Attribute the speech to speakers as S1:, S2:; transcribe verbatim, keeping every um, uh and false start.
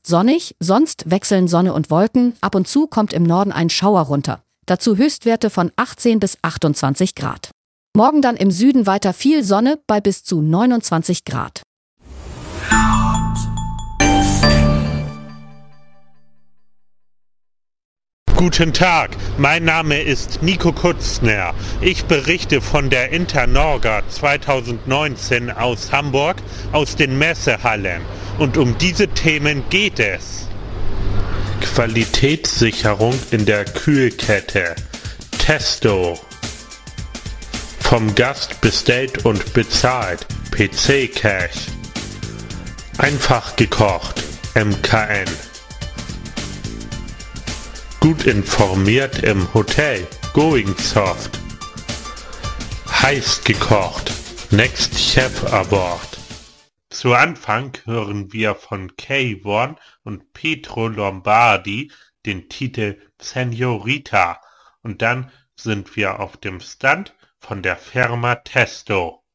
S1: Sonnig, sonst wechseln Sonne und Wolken, ab und zu kommt im Norden ein Schauer runter. Dazu Höchstwerte von achtzehn bis achtundzwanzig Grad. Morgen dann im Süden weiter viel Sonne bei bis zu neunundzwanzig Grad.
S2: Guten Tag, mein Name ist Nico Kutzner. Ich berichte von der Internorga zweitausendneunzehn aus Hamburg, aus den Messehallen. Und um diese Themen geht es. Qualitätssicherung in der Kühlkette. Testo. Vom Gast bestellt und bezahlt. P C Cash. Einfach gekocht. M K N. Gut informiert im Hotel, Going Soft. Heiß gekocht, Next Chef Award. Zu Anfang hören wir von Kay One und Pietro Lombardi den Titel Senorita und dann sind wir auf dem Stand von der Firma Testo.